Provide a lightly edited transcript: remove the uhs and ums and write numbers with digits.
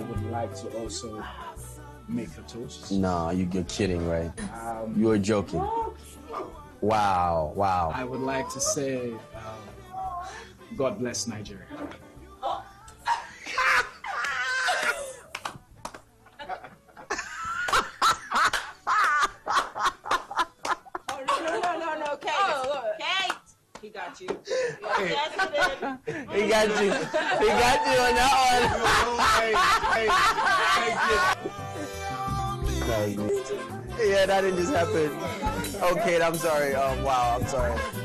would like to also make a toast. Nah, you're kidding, right? You are joking. Wow, wow. I would like to say, God bless Nigeria. No, Kate. Oh, look. Kate. He got you. He got you. He got you on that one. Yeah, that didn't just happen. Okay, I'm sorry. Wow, I'm sorry.